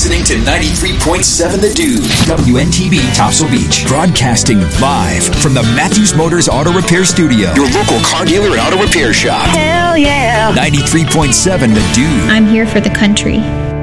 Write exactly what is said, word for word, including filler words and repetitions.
listening to ninety-three point seven The Dude, W N T V Topsail Beach, broadcasting live from the Matthews Motors Auto Repair Studio, your local car dealer and auto repair shop. Hell yeah. ninety-three point seven The Dude. I'm here for the country.